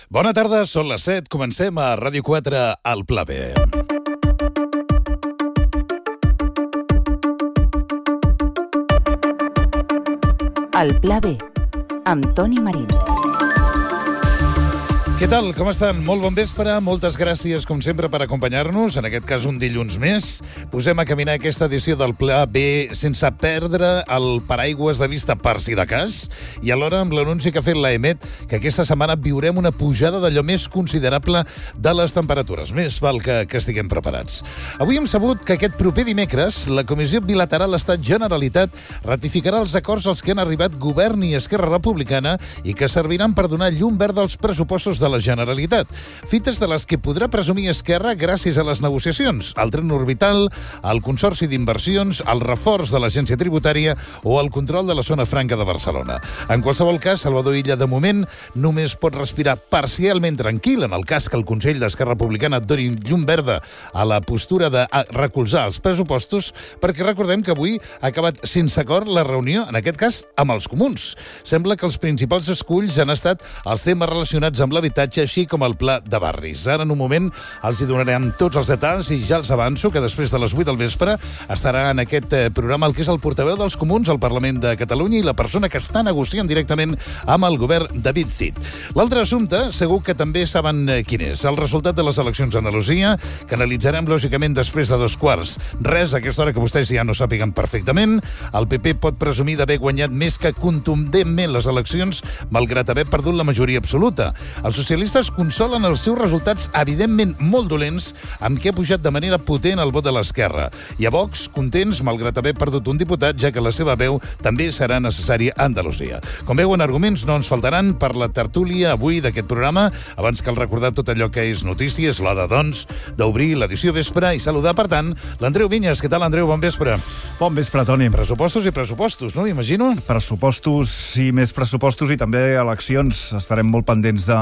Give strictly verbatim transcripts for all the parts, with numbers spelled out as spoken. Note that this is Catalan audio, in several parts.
Bona tarda, són les set. Comencem a Ràdio quatre, al Pla B. El Pla B, amb Toni Marín. Què tal? Com estan? Molt bon vespre. Moltes gràcies, com sempre, per acompanyar-nos. En aquest cas, un dilluns més. Posem a caminar aquesta edició del Pla B sense perdre el paraigües de vista per si de cas, i alhora amb l'anunci que ha fet l'A E M E T que aquesta setmana viurem una pujada d'allò més considerable de les temperatures. Més val que, que estiguem preparats. Avui hem sabut que aquest proper dimecres la Comissió Bilateral Estat-Generalitat ratificarà els acords als que han arribat Govern i Esquerra Republicana i que serviran per donar llum verda als pressupostos de la Generalitat. Fites de les que podrà presumir Esquerra gràcies a les negociacions, al tren orbital, al Consorci d'Inversions, al reforç de l'Agència Tributària o al control de la zona franca de Barcelona. En qualsevol cas, Salvador Illa, de moment, només pot respirar parcialment tranquil en el cas que el Consell d'Esquerra Republicana doni llum verda a la postura de recolzar els pressupostos, perquè recordem que avui ha acabat sense acord la reunió, en aquest cas, amb els comuns. Sembla que els principals esculls han estat els temes relacionats amb l'habitatge, així com el pla de barris. Ara, en un moment, els hi donarem tots els detalls i ja els avanço que després de les vuit del vespre estarà en aquest programa el que és el portaveu dels comuns al Parlament de Catalunya i la persona que està negociant directament amb el govern, David Cid. L'altre assumpte, segur que també saben quin és. El resultat de les eleccions a Andalusia, que analitzarem lògicament després de dos quarts. Res a aquesta hora que vostès ja no sàpiguen perfectament. El P P pot presumir d'haver guanyat més que contundentment les eleccions, malgrat haver perdut la majoria absoluta. Els socialistes consolen els seus resultats evidentment molt dolents, amb què ha pujat de manera potent el vot de l'esquerra. I a Vox, contents, malgrat haver perdut un diputat, ja que la seva veu també serà necessària a Andalusia. Com veuen, arguments no ens faltaran per la tertúlia avui d'aquest programa. Abans cal recordar tot allò que és notícies, l'hora, doncs, d'obrir l'edició vespre i saludar, per tant, l'Andreu Vinyes. Què tal, Andreu? Bon vespre. Bon vespre, Toni. Pressupostos i pressupostos, no? Imagino. Pressupostos i més pressupostos i també eleccions. Estarem molt pendents de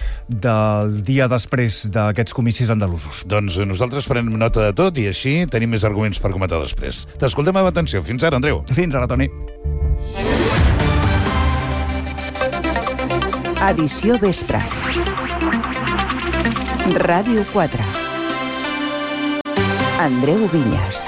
del dia després d'aquests comicis andalusos. Doncs nosaltres farem nota de tot i així tenim més arguments per comentar després. T'escoltem amb atenció. Fins ara, Andreu. Fins ara, Toni. Edició vespre. Ràdio quatre. Andreu Vinyes.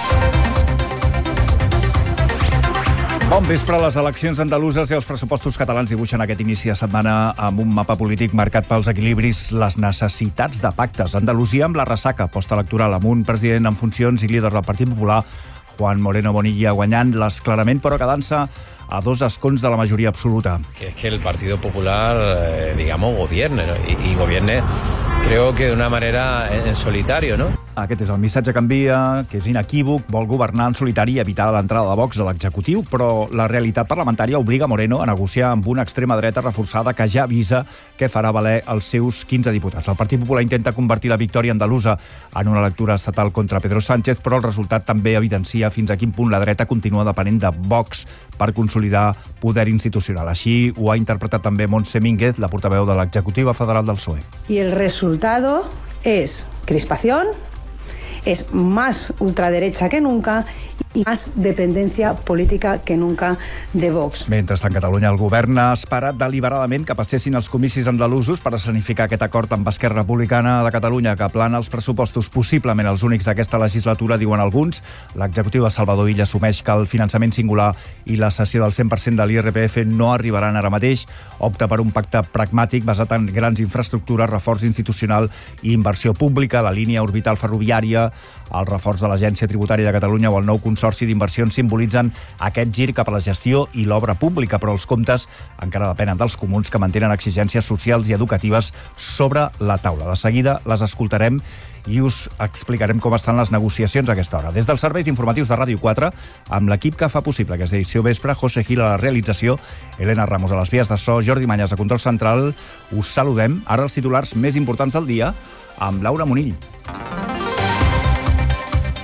Bon vespre. Les eleccions andaluses i els pressupostos catalans dibuixen aquest inici de setmana amb un mapa polític marcat pels equilibris, les necessitats de pactes. Andalusia amb la ressaca postelectoral, amb un president en funcions i líder del Partit Popular, Juan Moreno Bonilla, guanyant les clarament, però quedant-se a dos escons de la majoria absoluta. Que es que el Partido Popular, eh, digamos, gobierne, ¿no? y, y gobierne, creo que de una manera en, en solitario, ¿no? Aquest és el missatge que envia, que és inequívoc, vol governar en solitari i evitar l'entrada de Vox a l'executiu, però la realitat parlamentària obliga Moreno a negociar amb una extrema dreta reforçada que ja avisa que farà valer els seus quinze diputats. El Partit Popular intenta convertir la victòria andalusa en una lectura estatal contra Pedro Sánchez, però el resultat també evidencia fins a quin punt la dreta continua depenent de Vox per consolidar poder institucional. Així ho ha interpretat també Montse Mínguez, la portaveu de l'executiva federal del P S O E. Y el resultado es crispación, es más ultraderecha que nunca i més dependència política que nunca de Vox. Mentrestant, Catalunya, el govern ha esperat deliberadament que passessin els comicis andalusos per escenificar aquest acord amb Esquerra Republicana de Catalunya, que plana els pressupostos, possiblement els únics d'aquesta legislatura, diuen alguns. L'executiu de Salvador Illa assumeix que el finançament singular i la cessió del cent per cent de l'I R P F no arribaran ara mateix. Opta per un pacte pragmàtic basat en grans infraestructures, reforç institucional i inversió pública, la línia orbital ferroviària, el reforç de l'Agència Tributària de Catalunya o el nou Consorci d'Inversions simbolitzen aquest gir cap a la gestió i l'obra pública, però els comptes encara depenen dels comuns, que mantenen exigències socials i educatives sobre la taula. De seguida les escoltarem i us explicarem com estan les negociacions a aquesta hora. Des dels serveis informatius de Ràdio quatre, amb l'equip que fa possible aquesta edició vespre, José Gil a la realització, Elena Ramos a les vies de so, Jordi Mañas a control central, us saludem. Ara els titulars més importants del dia amb Laura Monill.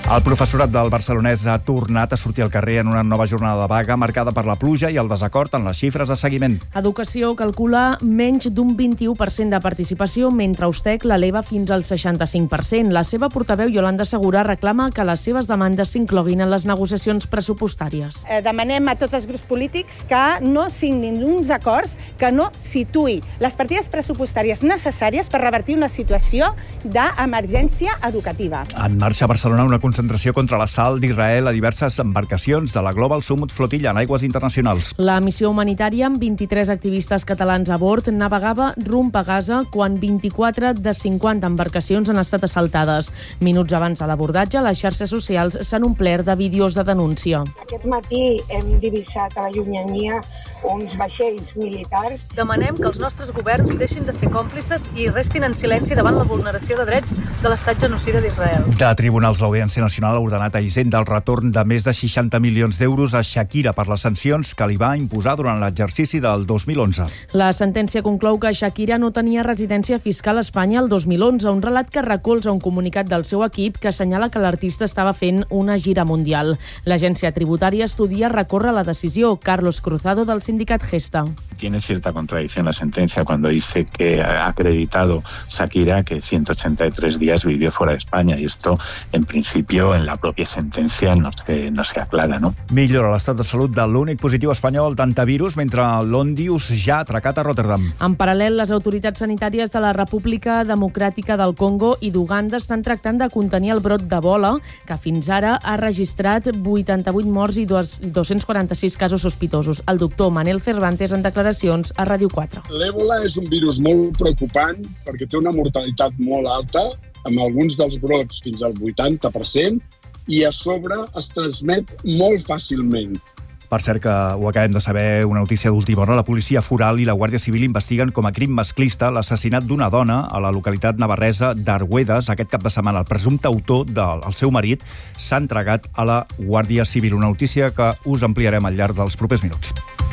El professorat del Barcelonès ha tornat a sortir al carrer en una nova jornada de vaga marcada per la pluja i el desacord en les xifres de seguiment. Educació calcula menys d'un vint-i-u per cent de participació, mentre Ustec l'eleva fins al seixanta-cinc per cent. La seva portaveu, Yolanda Segura, reclama que les seves demandes s'incloguin en les negociacions pressupostàries. Eh, demanem a tots els grups polítics que no signin uns acords que no situï les partides pressupostàries necessàries per revertir una situació d'emergència educativa. En marxa a Barcelona una concentració contra l'assalt d'Israel a diverses embarcacions de la Global Summit Flotilla en aigües internacionals. La missió humanitària, amb vint-i-tres activistes catalans a bord, navegava rumb a Gaza quan vint-i-quatre de cinquanta embarcacions han estat assaltades. Minuts abans de l'abordatge, les xarxes socials s'han omplert de vídeos de denúncia. Aquest matí hem divisat a la llunyania uns vaixells militars. Demanem que els nostres governs deixin de ser còmplices i restin en silenci davant la vulneració de drets de l'estat genocida d'Israel. De tribunals, l'Audiència Nacional ha ordenat a Hisenda el retorn de més de seixanta milions d'euros a Shakira per les sancions que li va imposar durant l'exercici del dos mil onze. La sentència conclou que Shakira no tenia residència fiscal a Espanya el dos mil onze, un relat que recolza un comunicat del seu equip que assenyala que l'artista estava fent una gira mundial. L'agència tributària estudia recórrer la decisió. Carlos Cruzado, del sindicat Gesta. Tiene cierta contradicción la sentencia cuando dice que ha acreditado Shakira que ciento ochenta y tres días vivió fuera de España, y esto en principio en la propia sentencia no se, no se aclara, ¿no? Millora l'estat de salut de l'únic positiu espanyol d'antivirus, mentre l'Ondius ja ha atracat a Rotterdam. En paral·lel, les autoritats sanitàries de la República Democràtica del Congo i d'Uganda estan tractant de contenir el brot d'Ebola, que fins ara ha registrat vuitanta-vuit morts i dos-cents quaranta-sis casos sospitosos. El doctor Manel Cervantes en declaracions a Ràdio quatre. L'Ebola és un virus molt preocupant perquè té una mortalitat molt alta, amb alguns dels brots fins al vuitanta per cent, i a sobre es transmet molt fàcilment. Per cert, que ho acabem de saber, una notícia d'última hora, la policia foral i la Guàrdia Civil investiguen com a crim masclista l'assassinat d'una dona a la localitat navarresa d'Arguedes. Aquest cap de setmana el presumpte autor del seu marit s'ha entregat a la Guàrdia Civil. Una notícia que us ampliarem al llarg dels propers minuts.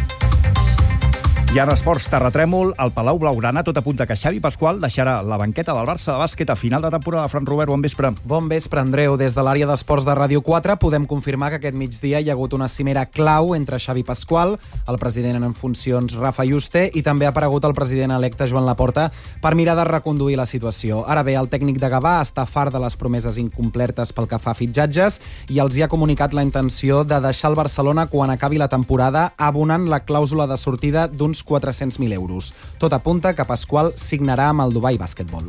I en esports, terratrèmol, al Palau Blaugrana, tot apunta que Xavi Pasqual deixarà la banqueta del Barça de bàsquet a final de temporada. Fran Robert, bon vespre. Bon vespre, Andreu. Des de l'àrea d'esports de Ràdio quatre podem confirmar que aquest migdia hi ha hagut una cimera clau entre Xavi Pasqual, el president en funcions Rafa Yuste, i també ha aparegut el president electe Joan Laporta per mirar de reconduir la situació. Ara bé, el tècnic de Gavà està fart de les promeses incomplertes pel que fa a fitxatges i els hi ha comunicat la intenció de deixar el Barcelona quan acabi la temporada, abonant la clàusula de sortida d'uns quatre-cents mil euros. Tot apunta que Pasqual signarà amb el Dubai Basketball.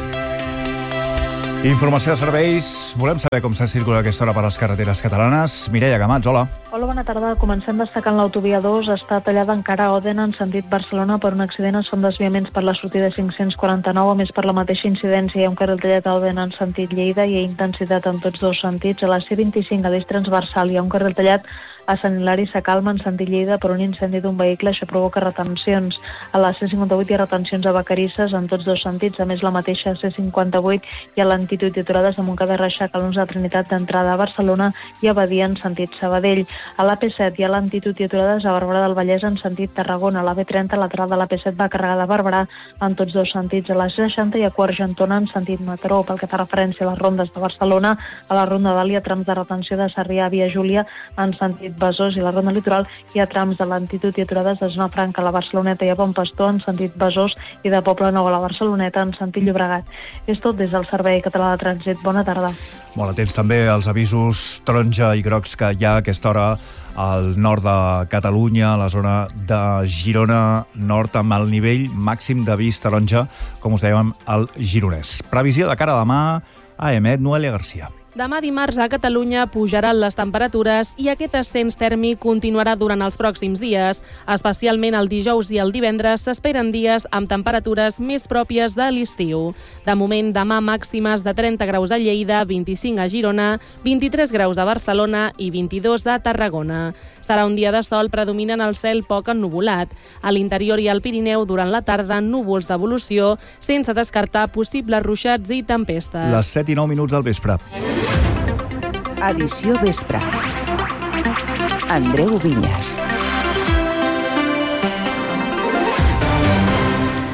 Informació de serveis. Volem saber com s'ha circulat aquesta hora per les carreteres catalanes. Mireia Gamats, hola. Hola, bona tarda. Comencem destacant l'autovia dos. Està tallada encara a Òdena en sentit Barcelona per un accident. Són desviaments per la sortida cinc-cents quaranta-nou. A més, per la mateixa incidència hi ha un carril tallat a Òdena en sentit Lleida i hi ha intensitat en tots dos sentits. A la C vint-i-cinc, a l'eix transversal, hi ha un carril tallat a Sant Hilari Sacalma en sentit Lleida per un incendi d'un vehicle. Això provoca retencions. A la C cinquanta-vuit hi ha retencions a Vacarisses en tots dos sentits. A més, la mateixa C cinquanta-vuit hi ha lentitud i aturades a Montcada i Reixac a l'Ons de Trinitat d'entrada a Barcelona i a Badia en sentit Sabadell. A l'A P set hi ha lentitud i aturades a Barberà del Vallès en sentit Tarragona. A la B trenta, lateral de l'A P set va carregada a Barberà en tots dos sentits. A la C seixanta hi ha Quart Argentona en sentit Mataró. Pel que fa referència a les rondes de Barcelona, a la Ronda d'Àlia, trams de retenció de Sarrià a Via Júlia en sentit Besòs, i la Ronda Litoral hi ha trams de lentitud i aturades de Zona Franca a la Barceloneta i a Bon Pastor en sentit Besòs i de Poble Nou a la Barceloneta en sentit Llobregat. És tot des del Servei Català de Trànsit. Bona tarda. Molt atents també als avisos taronja i grocs que hi ha a aquesta hora al nord de Catalunya, a la zona de Girona Nord, amb el nivell màxim d'avís taronja, com us dèiem, al Gironès. Previsió de cara a demà a Emet, Noelia Garcia. Demà dimarts a Catalunya pujaran les temperatures i aquest ascens tèrmic continuarà durant els pròxims dies. Especialment el dijous i el divendres s'esperen dies amb temperatures més pròpies de l'estiu. De moment, demà màximes de trenta graus a Lleida, vint-i-cinc a Girona, vint-i-tres graus a Barcelona i vint-i-dos a Tarragona. Serà un dia de sol predominant el cel poc ennuvolat. A l'interior i al Pirineu, durant la tarda, núvols d'evolució, sense descartar possibles ruixats i tempestes. Les set i nou minuts del vespre. Edició vespre. Andreu Vinyes.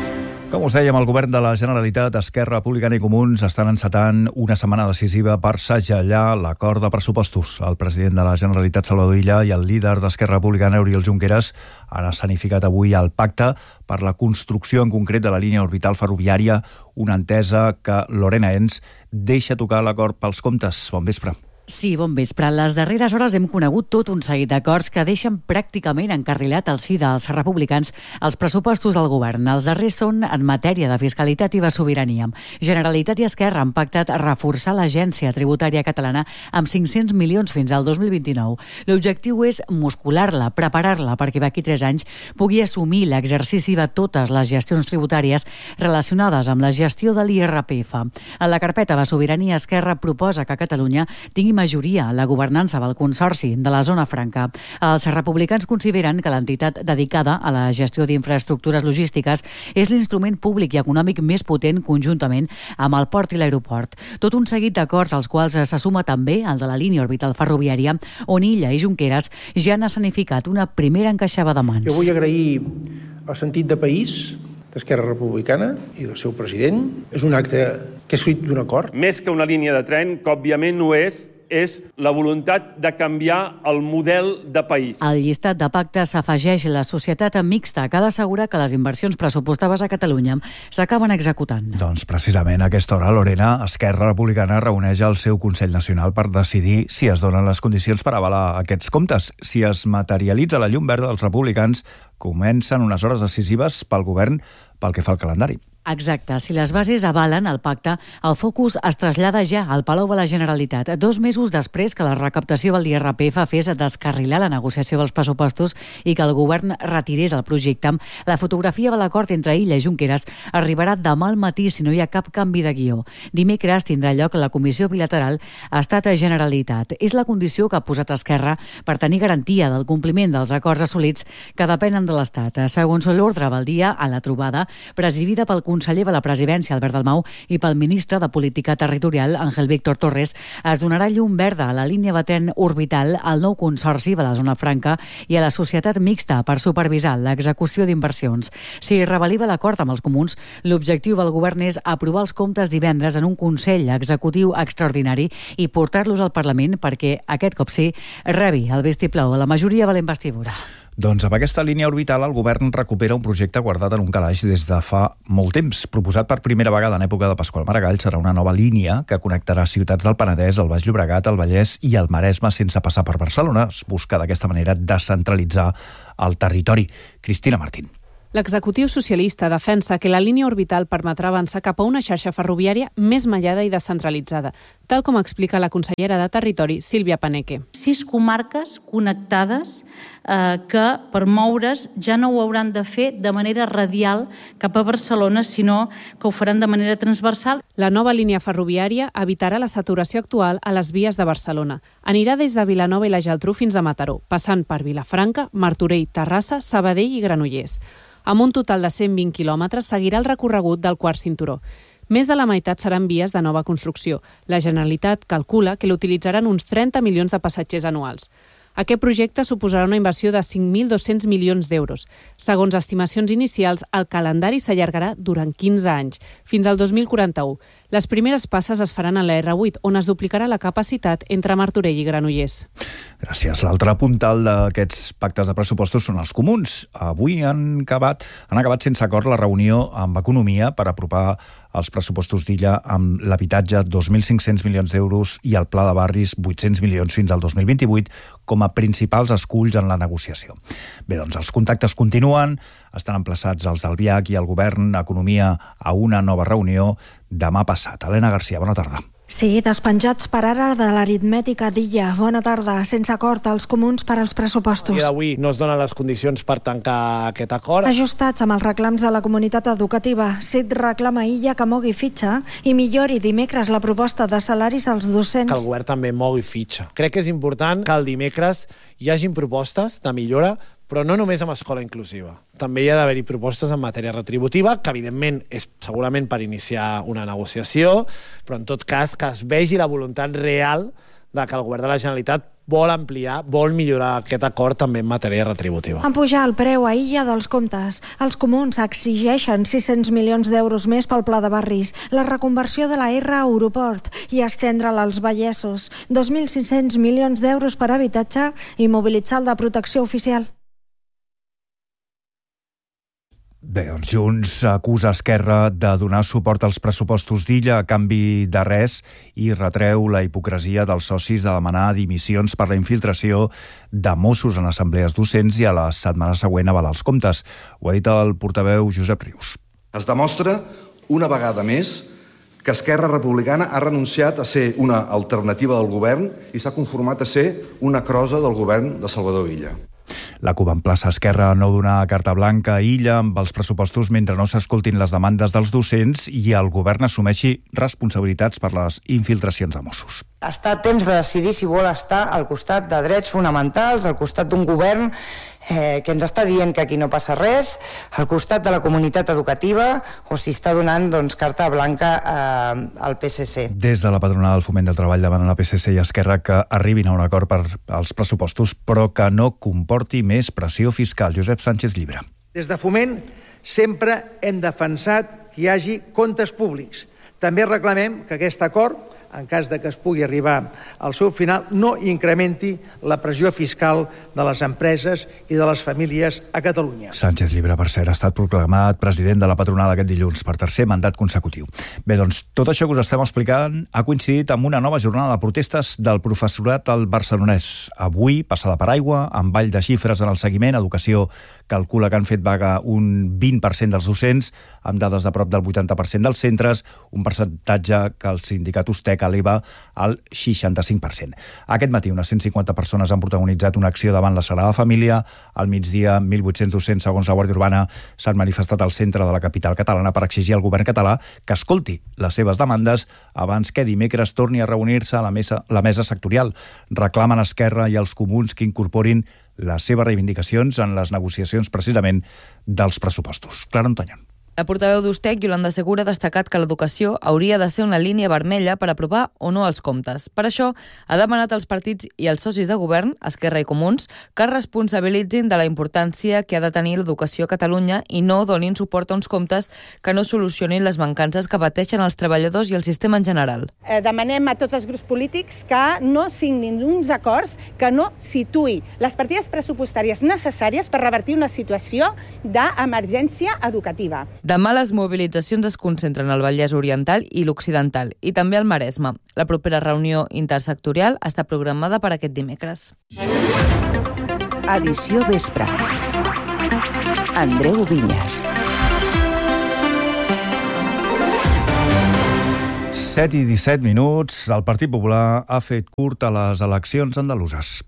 Com us dèiem, el govern de la Generalitat, Esquerra Republicana i Comuns estan encetant una setmana decisiva per segellar l'acord de pressupostos. El president de la Generalitat, Salvador Illa, i el líder d'Esquerra Republicana, Oriol Junqueras, han escenificat avui el pacte per la construcció en concret de la línia orbital ferroviària, una entesa que Lorena Ens deixa tocar l'acord pels comptes. Bon vespre. Sí, bon vespre. En les darreres hores hem conegut tot un seguit d'acords que deixen pràcticament encarrilat al si dels republicans els pressupostos del govern. Els darrers són en matèria de fiscalitat i de sobirania. Generalitat i Esquerra han pactat reforçar l'Agència Tributària Catalana amb cinc-cents milions fins al dos mil vint-i-nou. L'objectiu és muscular-la, preparar-la perquè d'aquí tres anys pugui assumir l'exercici de totes les gestions tributàries relacionades amb la gestió de l'I R P F. En la carpeta de sobirania, Esquerra proposa que Catalunya tingui majoria a la governança del Consorci de la Zona Franca. Els republicans consideren que l'entitat dedicada a la gestió d'infraestructures logístiques és l'instrument públic i econòmic més potent conjuntament amb el port i l'aeroport. Tot un seguit d'acords als quals se suma també el de la línia orbital ferroviària, on Illa i Junqueras ja han escenificat una primera encaixada de mans. Jo vull agrair el sentit de país d'Esquerra Republicana i del seu president. És un acte que és fruit d'un acord. Més que una línia de tren, que òbviament no és, és la voluntat de canviar el model de país. Al llistat de pactes s'afegeix la societat mixta, que ha d'assegurar que les inversions pressupostades a Catalunya s'acaben executant. Doncs precisament a aquesta hora, Lorena, Esquerra Republicana reuneix el seu Consell Nacional per decidir si es donen les condicions per avalar aquests comptes. Si es materialitza la llum verda dels republicans, comencen unes hores decisives pel govern pel que fa al calendari. Exacte. Si les bases avalen el pacte, el focus es trasllada ja al Palau de la Generalitat, dos mesos després que la recaptació del I R P F fes descarrilar la negociació dels pressupostos i que el govern retirés el projecte. La fotografia de l'acord entre Illa i Junqueras arribarà demà al matí si no hi ha cap canvi de guió. Dimecres tindrà lloc la comissió bilateral Estat-Generalitat. És la condició que ha posat Esquerra per tenir garantia del compliment dels acords assolits que depenen de l'Estat. Segons l'ordre del dia, a la trobada, presidida pel conseller de la Presidència, Albert Dalmau, i pel ministre de Política Territorial, Ángel Víctor Torres, es donarà llum verda a la línia de tren orbital, al nou Consorci de la Zona Franca i a la societat mixta per supervisar l'execució d'inversions. Si revalida l'acord amb els comuns, l'objectiu del govern és aprovar els comptes divendres en un Consell Executiu extraordinari i portar-los al Parlament perquè, aquest cop sí, rebi el vistiplau a la majoria de la investidura. Doncs amb aquesta línia orbital el govern recupera un projecte guardat en un calaix des de fa molt temps. Proposat per primera vegada en època de Pasqual Maragall, serà una nova línia que connectarà ciutats del Penedès, el Baix Llobregat, el Vallès i el Maresme sense passar per Barcelona. Es busca d'aquesta manera descentralitzar el territori. Cristina Martín. L'executiu socialista defensa que la línia orbital permetrà avançar cap a una xarxa ferroviària més mallada i descentralitzada, tal com explica la consellera de Territori, Sílvia Paneque. Sis comarques connectades eh, que per moure's ja no ho hauran de fer de manera radial cap a Barcelona, sinó que ho faran de manera transversal. La nova línia ferroviària evitarà la saturació actual a les vies de Barcelona. Anirà des de Vilanova i la Geltrú fins a Mataró, passant per Vilafranca, Martorell, Terrassa, Sabadell i Granollers. Amb un total de cent vint quilòmetres, seguirà el recorregut del quart cinturó. Més de la meitat seran vies de nova construcció. La Generalitat calcula que l'utilitzaran uns trenta milions de passatgers anuals. Aquest projecte suposarà una inversió de cinc mil dos-cents milions d'euros. Segons estimacions inicials, el calendari s'allargarà durant quinze anys, fins al dos mil quaranta-u. Les primeres passes es faran a la erre vuit, on es duplicarà la capacitat entre Martorell i Granollers. Gràcies. L'altre puntal d'aquests pactes de pressupostos són els comuns. Avui han acabat, han acabat sense acord la reunió amb Economia per apropar els pressupostos d'Illa amb l'habitatge dos mil cinc-cents milions d'euros i el pla de barris vuit-cents milions fins al dos mil vint-i-vuit com a principals esculls en la negociació. Bé, doncs els contactes continuen, estan emplaçats els del B I A C i el govern Economia a una nova reunió demà passat. Helena Garcia, bona tarda. Sí, despenjats per ara de l'aritmètica d'Illa. Bona tarda. Sense acord als comuns per als pressupostos. A dia d'avui no es donen les condicions per tancar aquest acord. Ajustats amb els reclams de la comunitat educativa. C I T reclama Illa que mogui fitxa i millori dimecres la proposta de salaris als docents. Que el govern també mogui fitxa. Crec que és important que el dimecres hi hagin propostes de millora, però no només amb escola inclusiva. També hi ha d'haver-hi propostes en matèria retributiva, que evidentment és segurament per iniciar una negociació, però en tot cas que es vegi la voluntat real de que el govern de la Generalitat vol ampliar, vol millorar aquest acord també en matèria retributiva. En pujar el preu a Illa dels comptes, els comuns exigeixen sis-cents milions d'euros més pel pla de barris, la reconversió de la R a aeroport i estendre'l als Vallesos, dos mil cinc-cents milions d'euros per habitatge i mobilitzar el de protecció oficial. Bé, doncs Junts acusa Esquerra de donar suport als pressupostos d'Illa a canvi de res i retreu la hipocresia dels socis de demanar dimissions per la infiltració de Mossos en assemblees docents i a la setmana següent avalar els comptes. Ho ha dit el portaveu Josep Rius. Es demostra una vegada més que Esquerra Republicana ha renunciat a ser una alternativa del govern i s'ha conformat a ser una crosa del govern de Salvador Illa. La CUP emplaça Esquerra a no donar carta blanca a Illa amb els pressupostos mentre no s'escoltin les demandes dels docents i el govern assumeixi responsabilitats per les infiltracions de Mossos. Està a temps de decidir si vol estar al costat de drets fonamentals, al costat d'un govern eh, que ens està dient que aquí no passa res, al costat de la comunitat educativa o si està donant doncs, carta blanca eh, al P S C. Des de la patronal del Foment del Treball demanen a P S C i Esquerra que arribin a un acord per als pressupostos però que no comporti més pressió fiscal. Josep Sánchez Llibre. Des de Foment sempre hem defensat que hi hagi comptes públics. També reclamem que aquest acord, en cas de que es pugui arribar al seu final, no incrementi la pressió fiscal de les empreses i de les famílies a Catalunya. Sánchez Llibre, per cert, ha estat proclamat president de la patronal aquest dilluns per tercer mandat consecutiu. Bé, doncs, tot això que us estem explicant ha coincidit amb una nova jornada de protestes del professorat al barcelonès. Avui, passada per aigua, amb ball de xifres en el seguiment, Educació calcula que han fet vaga un vint per cent dels docents, amb dades de prop del vuitanta per cent dels centres, un percentatge que el sindicat Ustec eleva al seixanta-cinc per cent. Aquest matí unes cent cinquanta persones han protagonitzat una acció davant la Sagrada Família. Al migdia, mil vuit-cents docents, segons la Guàrdia Urbana, s'han manifestat al centre de la capital catalana per exigir al govern català que escolti les seves demandes abans que dimecres torni a reunir-se a la mesa, la mesa sectorial. Reclamen a Esquerra i als comuns que incorporin les seves reivindicacions en les negociacions precisament dels pressupostos. Clara Antonyón. La portaveu d'Ustec, Yolanda Segura, ha destacat que l'educació hauria de ser una línia vermella per aprovar o no els comptes. Per això, ha demanat als partits i als socis de govern, Esquerra i Comuns, que es responsabilitzin de la importància que ha de tenir l'educació a Catalunya i no donin suport a uns comptes que no solucionin les mancances que pateixen els treballadors i el sistema en general. Eh, demanem a tots els grups polítics que no signin uns acords que no situï les partides pressupostàries necessàries per revertir una situació d'emergència educativa. Demà les mobilitzacions es concentren al Vallès Oriental i l'Occidental i també al Maresme. La propera reunió intersectorial està programada per aquest dimecres. Edició Vespre. Andreu Vinyes. set i disset minuts. El Partit Popular ha fet curt a les eleccions andaluses.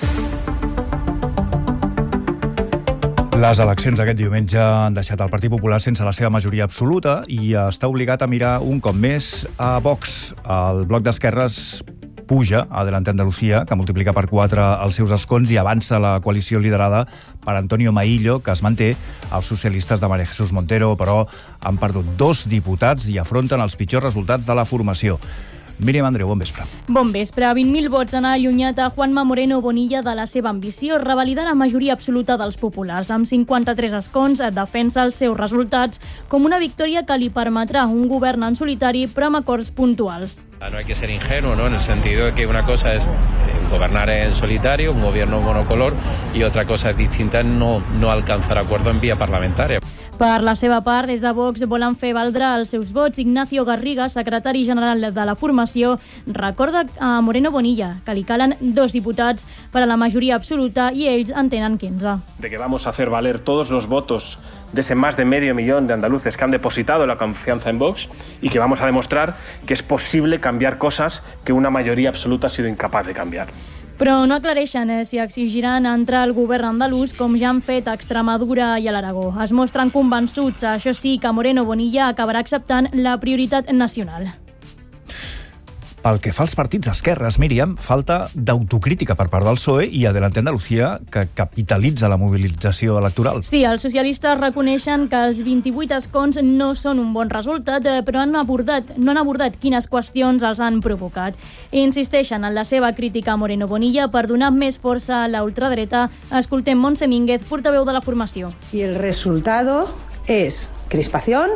Les eleccions d'aquest diumenge han deixat el Partit Popular sense la seva majoria absoluta i està obligat a mirar un cop més a Vox. El bloc d'esquerres puja a Adelante Andalucía, que multiplica per quatre els seus escons i avança la coalició liderada per Antonio Maillo, que es manté. Els socialistes de María Jesús Montero, però, han perdut dos diputats i afronten els pitjors resultats de la formació. Míriam Andreu, bon vespre. Bon vespre. vint mil vots han allunyat a Juanma Moreno Bonilla de la seva ambició, revalidar la majoria absoluta dels populars. Amb cinquanta-tres escons, defensa els seus resultats com una victòria que li permetrà un govern en solitari, però amb acords puntuals. No hay que ser ingenuo, ¿no? En el sentido de que una cosa es gobernar en solitario, un gobierno monocolor, y otra cosa distinta es no, no alcanzar acuerdo en vía parlamentaria. Per la seva part, des de Vox volen fer valdre els seus vots. Ignacio Garriga, secretari general de la formació, recorda a Moreno Bonilla que li calen dos diputats per a la majoria absoluta i ells en tenen quinze. De que vamos a hacer valer todos los votos de ese más de medio millón de andaluces que han depositado la confianza en Vox y que vamos a demostrar que es posible cambiar cosas que una mayoría absoluta ha sido incapaz de cambiar. Però no aclareixen eh, si exigiran entrar al govern andalús com ja han fet a Extremadura i a l'Aragó. Es mostren convençuts, això sí, que Moreno Bonilla acabarà acceptant la prioritat nacional. Pel que fa als partits d'esquerres, Míriam, falta d'autocrítica per part del P S O E i Adelante Andalucía, que capitalitza la mobilització electoral. Sí, els socialistes reconeixen que els vint-i-vuit escons no són un bon resultat, però han abordat, no han abordat quines qüestions els han provocat. I insisteixen en la seva crítica a Moreno Bonilla per donar més força a la ultradreta. Escoltem Montse Mínguez, portaveu de la formació. Y el resultado es crispación,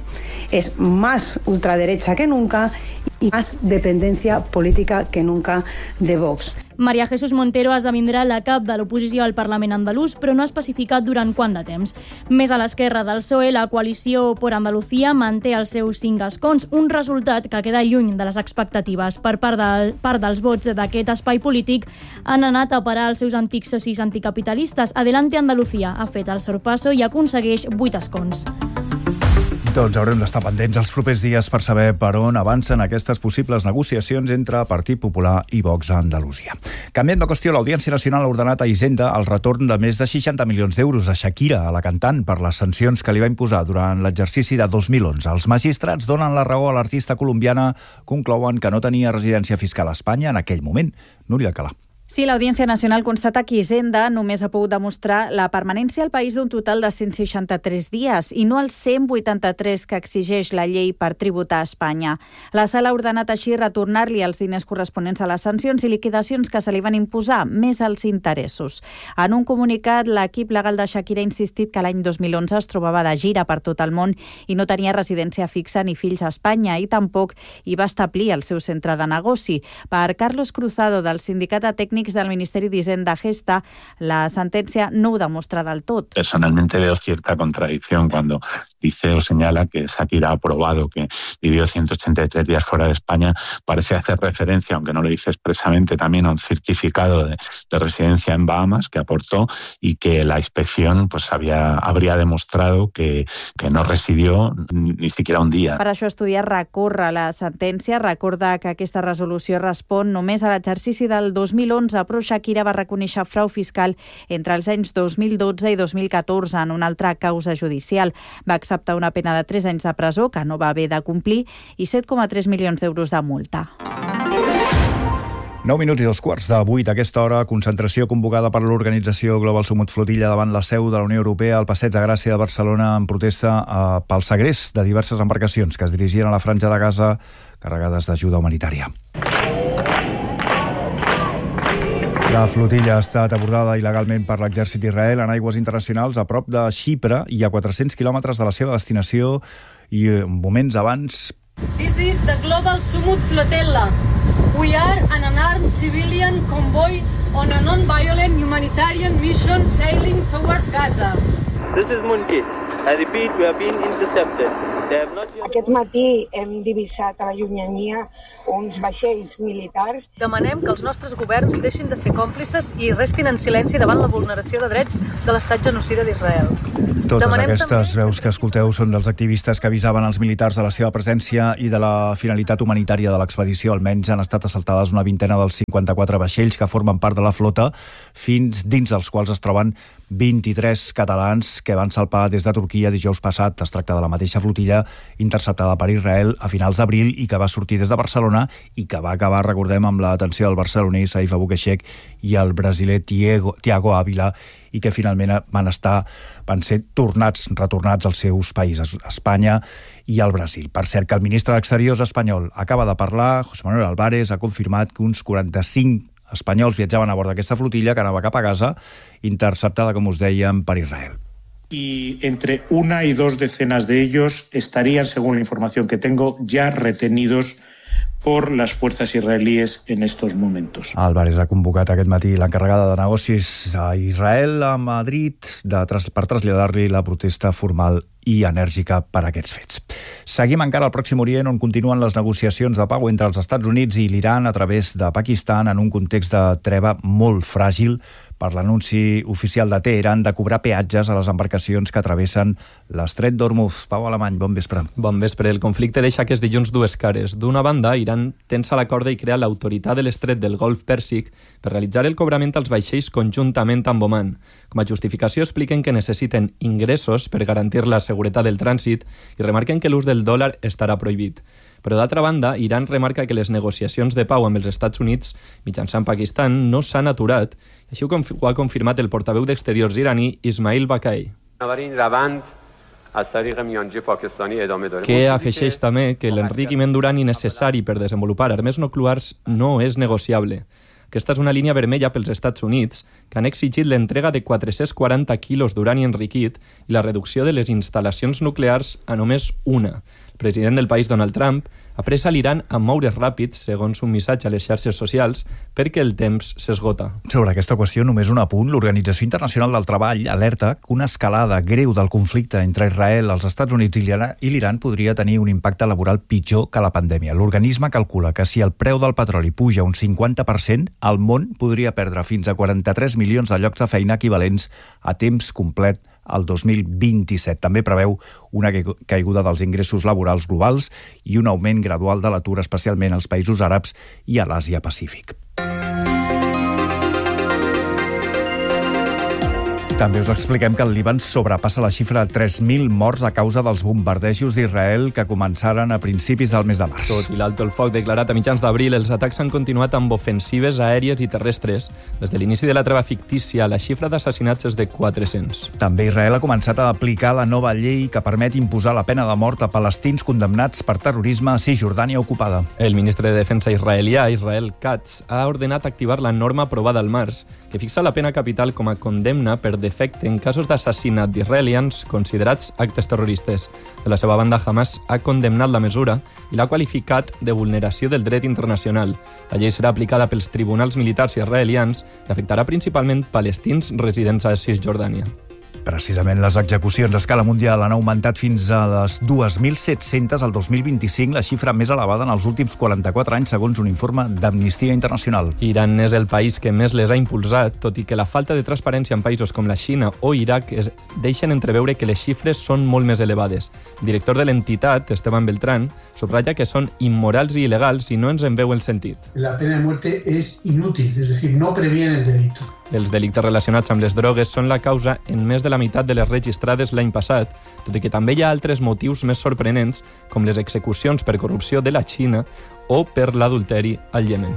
es más ultraderecha que nunca y más dependencia política que nunca de Vox. María Jesús Montero esdevindrà la cap de l'oposició al Parlament andalús, però no ha especificat durant quant de temps. Més a l'esquerra del P S O E, la coalició por Andalucía manté els seus cinc escons, un resultat que queda lluny de les expectatives. Per part, de, part dels vots d'aquest espai polític han anat a parar els seus antics socis anticapitalistes. Adelante Andalucía ha fet el sorpasso i aconsegueix vuit escons. Doncs haurem d'estar pendents els propers dies per saber per on avancen aquestes possibles negociacions entre Partit Popular i Vox a Andalusia. Canviant de qüestió, l'Audiència Nacional ha ordenat a Hisenda el retorn de més de seixanta milions d'euros a Shakira, a la cantant, per les sancions que li va imposar durant l'exercici de dos mil onze. Els magistrats donen la raó a l'artista colombiana, conclouen que no tenia residència fiscal a Espanya en aquell moment. Núria Alcalà. Sí, l'Audiència Nacional constata que Hisenda només ha pogut demostrar la permanència al país d'un total de cent seixanta-tres dies i no els cent vuitanta-tres que exigeix la llei per tributar a Espanya. La sala ha ordenat així retornar-li els diners corresponents a les sancions i liquidacions que se li van imposar, més els interessos. En un comunicat, l'equip legal de Shakira ha insistit que l'any dos mil onze es trobava de gira per tot el món i no tenia residència fixa ni fills a Espanya i tampoc hi va establir el seu centre de negoci. Per Carlos Cruzado, del Sindicat de Tècnics del Ministeri d'Hisenda Gesta, la sentencia no ho demostra del tot. Personalmente veo cierta contradicción cuando dice o señala que Shakira ha probado que vivió ciento ochenta y tres días fuera de España. Parece hacer referencia, aunque no lo dice expresamente, también a un certificado de, de residencia en Bahamas que aportó y que la inspección pues había, habría demostrado que, que no residió ni siquiera un dia. Per això Estudiar recorre la sentència, recorda que aquesta resolució respon només a l'exercici del dos mil onze, però Shakira va reconèixer frau fiscal entre els anys dos mil dotze i dos mil catorze en una altra causa judicial. Va acceptar una pena de tres anys de presó, que no va haver de complir, i set coma tres milions d'euros de multa. nou minuts i dos quarts de vuit a aquesta hora, concentració convocada per l'organització Global Summit Flotilla davant la seu de la Unió Europea al Passeig de Gràcia de Barcelona en protesta eh, pel segrest de diverses embarcacions que es dirigien a la Franja de Gaza carregades d'ajuda humanitària. La flotilla ha estat abordada il·legalment per l'exèrcit d'Israel en aigües internacionals a prop de Xipre i a quatre-cents quilòmetres de la seva destinació i moments abans... This is the Global Summit Flotilla. We are an unarmed civilian convoy on a non-violent humanitarian mission sailing towards Gaza. This is Munki. I repeat, we have been intercepted. Aquest matí hem divisat a la llunyania uns vaixells militars. Demanem que els nostres governs deixin de ser còmplices i restin en silenci davant la vulneració de drets de l'estat genocida d'Israel. Totes Demanem aquestes també... veus que escolteu són dels activistes que avisaven els militars de la seva presència i de la finalitat humanitària de l'expedició. Almenys han estat assaltades una vintena dels cinquanta-quatre vaixells que formen part de la flota, fins dins dels quals es troben vint-i-tres catalans que van salpar des de Turquia dijous passat. Es tracta de la mateixa flotilla interceptada per Israel a finals d'abril i que va sortir des de Barcelona i que va acabar, recordem, amb la detenció del barceloní Saif Aboukhechek i el brasiler Thiago, Thiago Ávila, i que finalment van estar, van ser tornats, retornats als seus països, Espanya i el Brasil. Per cert, que el ministre d'Exteriors espanyol acaba de parlar, José Manuel Álvarez, ha confirmat que uns quaranta-cinc espanyols viatjaven a bord d'aquesta flotilla que anava cap a Gaza, interceptada, com us dèiem, per Israel. Y entre una y dos decenas de ellos estarían, según la información que tengo, ya retenidos por las fuerzas israelíes en estos momentos. Álvarez ha convocat aquest matí l'encarregada de negocis a Israel, a Madrid, de, per traslladar-li la protesta formal i enèrgica per aquests fets. Seguim encara al Pròxim Orient, on continuen les negociacions de pau entre els Estats Units i l'Iran a través de Pakistan en un context de treva molt fràgil per l'anunci oficial de Teheran de cobrar peatges a les embarcacions que travessen l'estret d'Hormuz. Pau Alemany, bon vespre. Bon vespre. El conflicte deixa aquest dilluns dues cares. D'una banda, Iran tensa la corda i crea l'autoritat de l'estret del Golf Pèrsic per realitzar el cobrament als vaixells conjuntament amb Oman. Com a justificació expliquen que necessiten ingressos per garantir la seguretat del trànsit i remarquen que l'ús del dòlar estarà prohibit. Però d'altra banda, Iran remarca que les negociacions de pau amb els Estats Units mitjançant Pakistan no s'han aturat, i així ho ha confirmat el portaveu d'Exteriors iraní Ismail Baqai, que afegeix també que l'enriquiment d'urani necessari per desenvolupar armes nuclears no és negociable. Aquesta és una línia vermella pels Estats Units, que han exigit l'entrega de quatre-cents quaranta quilos d'urani enriquit i la reducció de les instal·lacions nuclears a només una. El president del país, Donald Trump, ha pres a l'Iran a moure's ràpids, segons un missatge a les xarxes socials, perquè el temps s'esgota. Sobre aquesta qüestió, només un apunt. L'Organització Internacional del Treball alerta que una escalada greu del conflicte entre Israel, els Estats Units i l'Iran podria tenir un impacte laboral pitjor que la pandèmia. L'organisme calcula que si el preu del petroli puja un cinquanta per cent, el món podria perdre fins a quaranta-tres milions de llocs de feina equivalents a temps complet el dos mil vint-i-set. També preveu una caiguda dels ingressos laborals globals i un augment gradual de l'atur, especialment als països àrabs i a l'Àsia-Pacífic. També us expliquem que el Líban sobrepassa la xifra de tres mil morts a causa dels bombardejos d'Israel que començaren a principis del mes de març. Tot i l'alto el foc declarat a mitjans d'abril, els atacs han continuat amb ofensives aèries i terrestres. Des de l'inici de la treva fictícia, la xifra d'assassinats és de quatre-cents. També Israel ha començat a aplicar la nova llei que permet imposar la pena de mort a palestins condemnats per terrorisme a Cisjordània ocupada. El ministre de Defensa israelià, Israel Katz, ha ordenat activar la norma aprovada al març, que fixa la pena capital com a condemna per defecte en casos d'assassinat d'israelians considerats actes terroristes. De la seva banda, Hamas ha condemnat la mesura i l'ha qualificat de vulneració del dret internacional. La llei serà aplicada pels tribunals militars israelians i afectarà principalment palestins residents a Cisjordània. Precisament les execucions a escala mundial han augmentat fins a les dos mil set-cents al dos mil vint-i-cinc, la xifra més elevada en els últims quaranta-quatre anys, segons un informe d'Amnistia Internacional. Iran és el país que més les ha impulsat, tot i que la falta de transparència en països com la Xina o Iraq es deixen entreveure que les xifres són molt més elevades. El director de l'entitat, Esteban Beltrán, subratlla que són immorals i il·legals i no ens en veu el sentit. La pena de muerte es inútil, es decir, no previene el delito. Els delictes relacionats amb les drogues són la causa en més de la meitat de les registrades l'any passat, tot i que també hi ha altres motius més sorprenents, com les execucions per corrupció de la Xina o per l'adulteri al Iemen.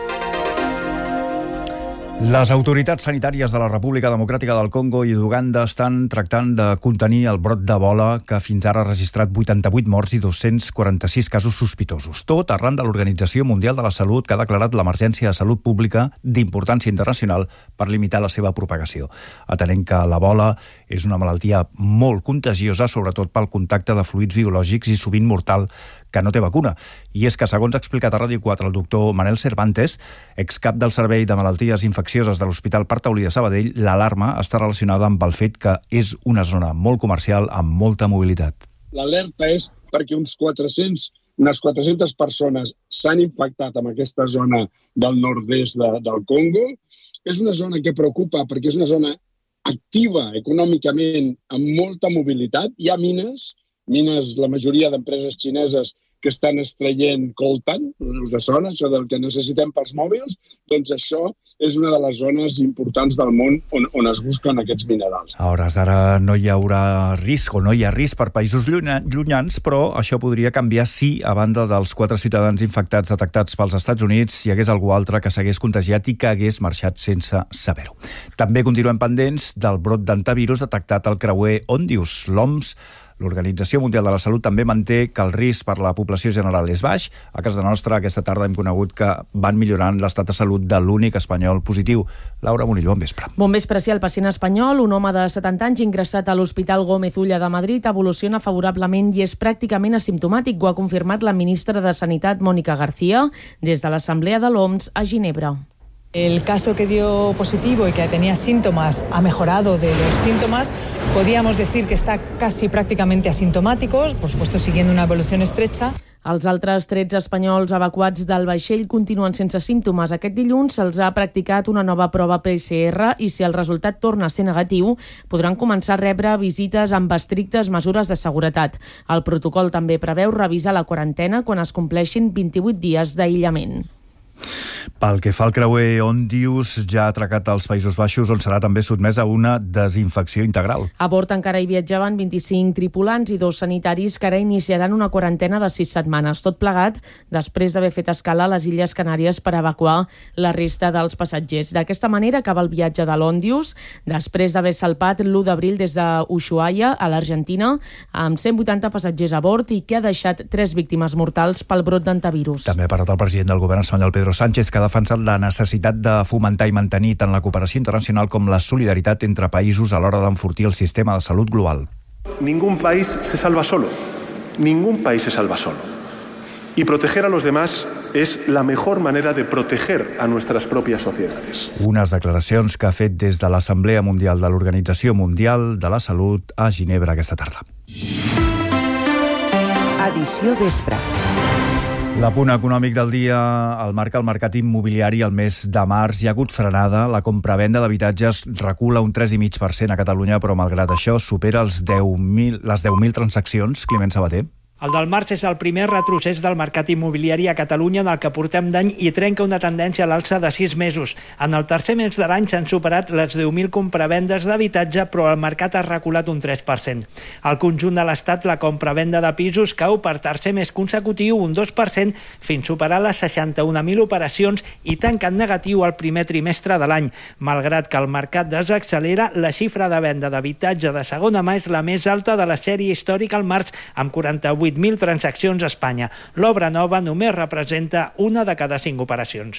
Les autoritats sanitàries de la República Democràtica del Congo i d'Uganda estan tractant de contenir el brot d'Ebola, que fins ara ha registrat vuitanta-vuit morts i dos-cents quaranta-sis casos sospitosos. Tot arran de l'Organització Mundial de la Salut, que ha declarat l'emergència de salut pública d'importància internacional per limitar la seva propagació. Atenent que l'Ebola és una malaltia molt contagiosa, sobretot pel contacte de fluids biològics i sovint mortal, que no té vacuna. I és que, segons ha explicat a Ràdio quatre el doctor Manel Cervantes, excap del Servei de Malalties Infeccioses de l'Hospital Partaulí de Sabadell, l'alarma està relacionada amb el fet que és una zona molt comercial amb molta mobilitat. L'alerta és perquè uns quatre-cents, unes quatre-centes persones s'han infectat en aquesta zona del nord-est de, del Congo. És una zona que preocupa perquè és una zona activa econòmicament amb molta mobilitat. Hi ha mines, mines, la majoria d'empreses xineses que estan extraient coltan, us sona això del que necessitem pels mòbils, doncs això és una de les zones importants del món on, on es busquen aquests minerals. A hores d'ara no hi haurà risc o no hi ha risc per països llunyans, però això podria canviar si, a banda dels quatre ciutadans infectats detectats pels Estats Units, hi hagués algú altre que s'hagués contagiat i que hagués marxat sense saber-ho. També continuem pendents del brot d'antivirus detectat al creuer Ondius. L'O M S, l'Organització Mundial de la Salut, també manté que el risc per la població general és baix. A casa nostra, aquesta tarda hem conegut que van millorant l'estat de salut de l'únic espanyol positiu. Laura Monill, bon vespre. Bon vespre, sí, el pacient espanyol, un home de setanta anys ingressat a l'Hospital Gómez Ulla de Madrid, evoluciona favorablement i és pràcticament asimptomàtic. Ho ha confirmat la ministra de Sanitat, Mónica García, des de l'Assemblea de l'O M S a Ginebra. El caso que dio positivo y que tenía síntomas ha mejorado de los síntomas. Podríamos decir que está casi prácticamente asintomático, por supuesto siguiendo una evolución estrecha. Els altres tretze espanyols evacuats del vaixell continuen sense símptomes. Aquest dilluns se'ls ha practicat una nova prova P C R i si el resultat torna a ser negatiu, podran començar a rebre visites amb estrictes mesures de seguretat. El protocol també preveu revisar la quarantena quan es compleixin vint-i-vuit dies d'aïllament. Pel que fa al creuer Ondius, ja ha atracat als Països Baixos, on serà també sotmès a una desinfecció integral. A bord encara hi viatjaven vint-i-cinc tripulants i dos sanitaris que ara iniciaran una quarantena de sis setmanes. Tot plegat després d'haver fet escala a les Illes Canàries per evacuar la resta dels passatgers. D'aquesta manera acaba el viatge de l'Ondius, després d'haver salpat l'u d'abril des d'Ushuaia, a l'Argentina, amb cent vuitanta passatgers a bord i que ha deixat tres víctimes mortals pel brot d'antivirus. També ha parlat el president del govern espanyol, Pedro Sánchez, que ha defensat la necessitat de fomentar i mantenir tant la cooperació internacional com la solidaritat entre països a l'hora d'enfortir el sistema de salut global. Ningún país se salva solo. Ningún país se salva solo. Y proteger a los demás es la mejor manera de proteger a nuestras propias sociedades. Unes declaracions que ha fet des de l'Assemblea Mundial de l'Organització Mundial de la Salut a Ginebra aquesta tarda. Edició vespre. L'apunt econòmic del dia el marca el mercat immobiliari. El mes de març hi ha hagut frenada. La compra-venda d'habitatges recula un tres coma cinc per cent a Catalunya, però malgrat això supera els deu mil, les deu mil transaccions. Climent Sabater. El del març és el primer retrocés del mercat immobiliari a Catalunya en el que portem d'any i trenca una tendència a l'alça de sis mesos. En el tercer mes de l'any s'han superat les deu mil compravendes d'habitatge, però el mercat ha reculat un tres per cent. Al conjunt de l'Estat, la compravenda de pisos cau per tercer mes consecutiu un dos per cent fins superar les seixanta-un mil operacions i tanca en negatiu el primer trimestre de l'any. Malgrat que el mercat desaccelera, la xifra de venda d'habitatge de segona mà és la més alta de la sèrie històrica al març, amb quaranta-vuit mil transaccions a Espanya. L'obra nova només representa una de cada cinc operacions.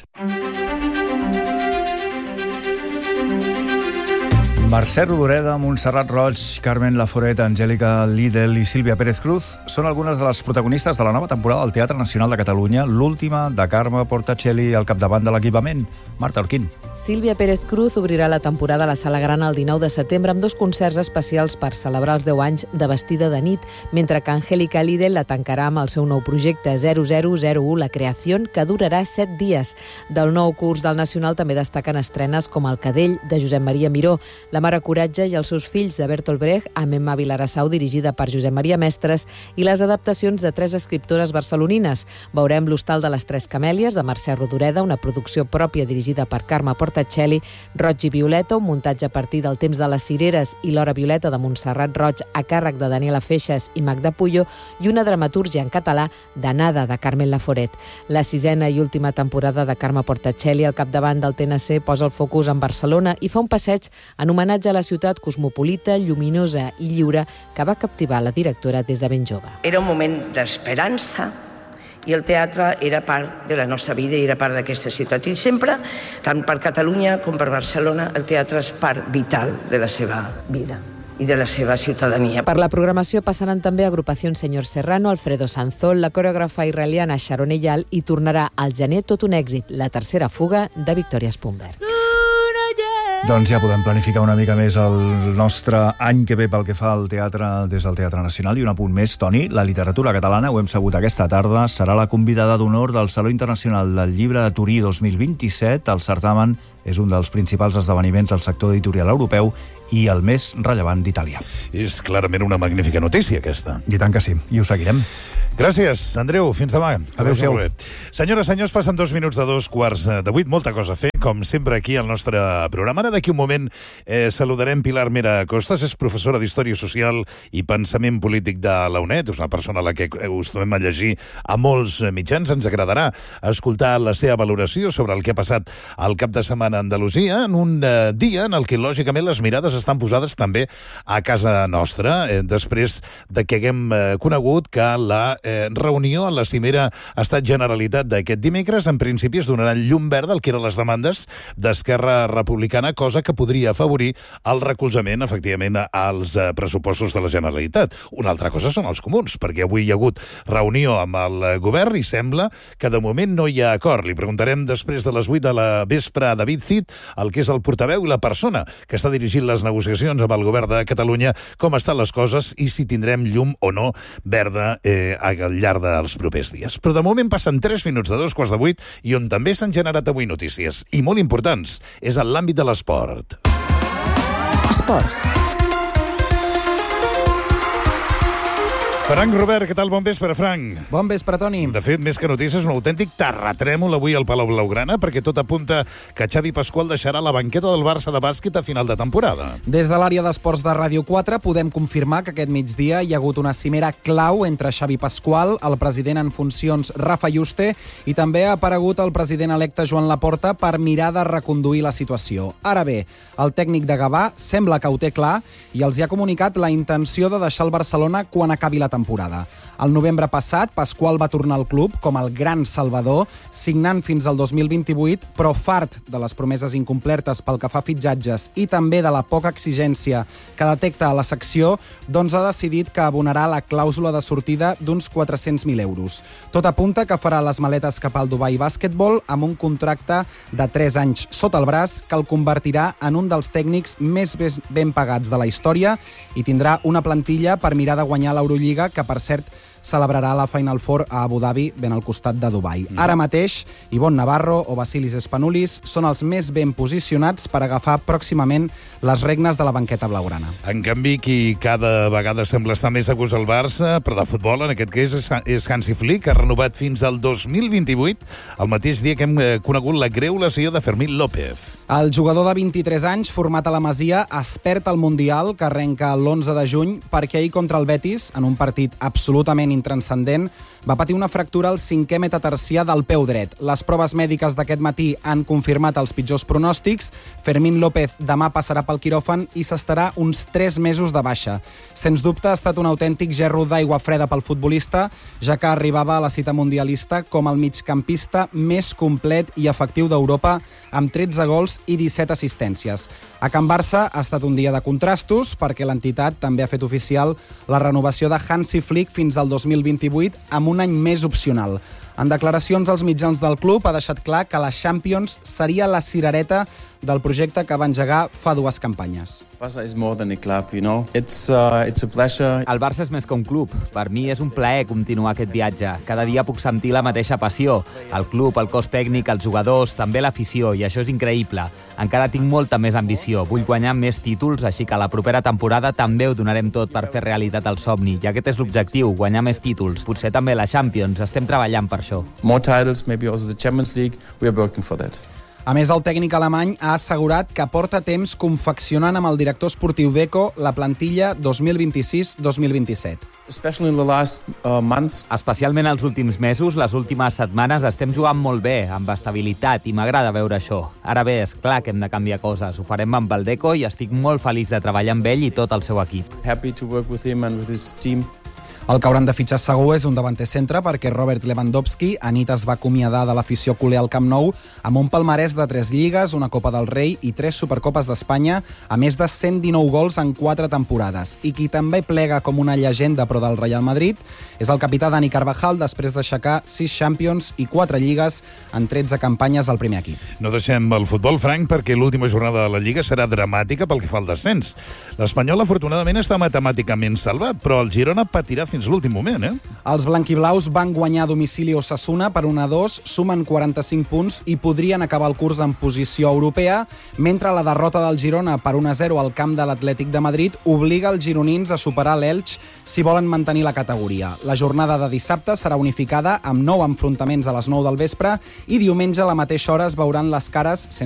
Mercè Rodoreda, Montserrat Roig, Carmen Laforet, Angèlica Lidl i Sílvia Pérez Cruz són algunes de les protagonistes de la nova temporada del Teatre Nacional de Catalunya, l'última de Carme Portacelli al capdavant de l'equipament. Marta Orquín. Sílvia Pérez Cruz obrirà la temporada a la Sala Gran el dinou de setembre amb dos concerts especials per celebrar els deu anys de Vestida de nit, mentre que Angèlica Lidl la tancarà amb el seu nou projecte zero zero zero u, La Creació, que durarà set dies. Del nou curs del Nacional també destaquen estrenes com El Cadell, de Josep Maria Miró, La mare Coratge i els seus fills, de Bertolt Brecht, amb Emma Vilarassau, dirigida per Josep Maria Mestres, i les adaptacions de tres escriptores barcelonines. Veurem L'Hostal de les Tres Camèlies, de Mercè Rodoreda, una producció pròpia dirigida per Carme Portacelli, Roig i Violeta, un muntatge a partir del Temps de les Cireres i L'Hora Violeta, de Montserrat Roig, a càrrec de Daniela Feixas i Magda Puyo, i una dramatúrgia en català d'Anada, de Carmen Laforet. La sisena i última temporada de Carme Portacelli, al capdavant del T N C, posa el focus en Barcelona i fa un passeig en homenatge a la ciutat cosmopolita, lluminosa i lliure que va captivar la directora des de ben jove. Era un moment d'esperança i el teatre era part de la nostra vida i era part d'aquesta ciutat. I sempre, tant per Catalunya com per Barcelona, el teatre és part vital de la seva vida i de la seva ciutadania. Per la programació passaran també Agrupació Senyor Serrano, Alfredo Sanzol, la coreògrafa israeliana Sharon Eyal i tornarà al gener tot un èxit, La tercera fuga, de Victoria Spumberg. Doncs ja podem planificar una mica més el nostre any que ve pel que fa al teatre des del Teatre Nacional. I un apunt més, Toni, la literatura catalana, ho hem sabut aquesta tarda, serà la convidada d'honor del Saló Internacional del Llibre de Turí dos mil vint-i-set. El certamen és un dels principals esdeveniments del sector editorial europeu i el més rellevant d'Itàlia. És clarament una magnífica notícia, aquesta. I tant que sí, i ho seguirem. Gràcies, Andreu. Fins demà. Adéu-siau. Senyores, senyors, passen dos minuts de dos quarts de vuit. Molta cosa a fer, com sempre, aquí al nostre programa. Ara, d'aquí un moment, eh, saludarem Pilar Mera Costas. És professora d'Història Social i Pensament Polític de la UNED. És una persona a la que acostumem a llegir a molts mitjans. Ens agradarà escoltar la seva valoració sobre el que ha passat al cap de setmana a Andalusia, en un eh, dia en el que, lògicament, les mirades estan posades també a casa nostra, eh, després de que haguem eh, conegut que la eh, reunió a la cimera Estat-Generalitat d'aquest dimecres, en principi es donaran llum verda al que eren les demandes d'Esquerra Republicana, cosa que podria afavorir el recolzament, efectivament, als eh, pressupostos de la Generalitat. Una altra cosa són els comuns, perquè avui hi ha hagut reunió amb el govern i sembla que de moment no hi ha acord. Li preguntarem després de les vuit de la vespre a David Cid, el que és el portaveu i la persona que està dirigint les negociacions amb el govern de Catalunya, com estan les coses i si tindrem llum o no verda eh, al llarg dels propers dies. Però de moment passen tres minuts de dos quarts de vuit i on també s'han generat avui notícies, i molt importants, és en l'àmbit de l'esport. Esports. Frank Robert, què tal? Bon vespre, Frank. Bon vespre, Toni. De fet, més que notícies, un autèntic terratrèmol avui al Palau Blaugrana, perquè tot apunta que Xavi Pasqual deixarà la banqueta del Barça de bàsquet a final de temporada. Des de l'àrea d'esports de Ràdio quatre podem confirmar que aquest migdia hi ha hagut una cimera clau entre Xavi Pasqual, el president en funcions Rafa Yuste, i també ha aparegut el president electe Joan Laporta per mirar de reconduir la situació. Ara bé, el tècnic de Gavà sembla que ho té clar i els hi ha comunicat la intenció de deixar el Barcelona quan acabi la temporada. El novembre passat, Pasqual va tornar al club com el gran salvador, signant fins al dos mil vint-i-vuit, però fart de les promeses incomplertes pel que fa a fitxatges i també de la poca exigència que detecta a la secció, doncs ha decidit que abonarà la clàusula de sortida d'uns quatre-cents mil euros. Tot apunta que farà les maletes cap al Dubai Basketball amb un contracte de tres anys sota el braç que el convertirà en un dels tècnics més ben pagats de la història i tindrà una plantilla per mirar de guanyar l'Eurolliga, que per cert celebrarà la Final Four a Abu Dhabi, ben al costat de Dubai. Ara mateix, Ivonne Navarro o Vasilis Spanoulis són els més ben posicionats per agafar pròximament les regnes de la banqueta blaugrana. En canvi, qui cada vegada sembla estar més a gust al Barça, però de futbol, en aquest cas, és Hansi Flick, que ha renovat fins al dos mil vint-i-vuit, el mateix dia que hem conegut la greu lesió de Fermín López. El jugador de vint-i-tres anys, format a la Masia, es perd al Mundial, que arrenca l'onze de juny, perquè ahir contra el Betis, en un partit absolutament intranscendent, va patir una fractura al cinquè metatarsià del peu dret. Les proves mèdiques d'aquest matí han confirmat els pitjors pronòstics. Fermín López demà passarà pel quiròfan i s'estarà uns tres mesos de baixa. Sens dubte ha estat un autèntic gerro d'aigua freda pel futbolista, ja que arribava a la cita mundialista com el migcampista més complet i efectiu d'Europa, amb tretze gols i disset assistències. A Can Barça ha estat un dia de contrastos, perquè l'entitat també ha fet oficial la renovació de Hansi Flick fins al dos mil vint-i-vuit amb un any més opcional. En declaracions als mitjans del club ha deixat clar que la Champions seria la cirereta del projecte que va engegar fa dues campanyes. Barça is more than a club, you know. It's uh, it's a pleasure. El Barça és més que un club. Per mi és un plaer continuar aquest viatge. Cada dia puc sentir la mateixa passió. El club, el cos tècnic, els jugadors, també l'afició, i això és increïble. Encara tinc molta més ambició. Vull guanyar més títols, així que la propera temporada també ho donarem tot per fer realitat el somni. I aquest és l'objectiu, guanyar més títols. Potser també la Champions. Estem treballant per això. More titles, maybe also the Champions League. We are working for that. A més, el tècnic alemany ha assegurat que porta temps confeccionant amb el director esportiu Deco la plantilla dos mil vint-i-sis dos mil vint-i-set. Especially in the last uh, month. Especialment els últims mesos, les últimes setmanes, estem jugant molt bé, amb estabilitat, i m'agrada veure això. Ara bé, és clar que hem de canviar coses. Ho farem amb el Deco i estic molt feliç de treballar amb ell i tot el seu equip. Happy to work with him and with his team. El que hauran de fitxar segur és un davanter centre, perquè Robert Lewandowski anit es va acomiadar de l'afició culer al Camp Nou amb un palmarès de tres lligues, una Copa del Rei i tres Supercopes d'Espanya, a més de cent dinou gols en quatre temporades. I qui també plega com una llegenda però del Real Madrid és el capità Dani Carvajal, després d'aixecar sis Champions i quatre lligues en tretze campanyes al primer equip. No deixem el futbol, Frank, perquè l'última jornada de la Lliga serà dramàtica pel que fa al descens. L'Espanyol, afortunadament, està matemàticament salvat, però el Girona patirà fins fins l'últim moment, eh? Els blanquiblaus van guanyar a domicili Osasuna per un a dos, sumen quaranta-cinc punts i podrien acabar el curs en posició europea, mentre la derrota del Girona per un a zero al camp de l'Atlètic de Madrid obliga els gironins a superar l'Elx si volen mantenir la categoria. La jornada de dissabte serà unificada amb nou enfrontaments a les nou del vespre i diumenge a la mateixa hora es veuran les cares sense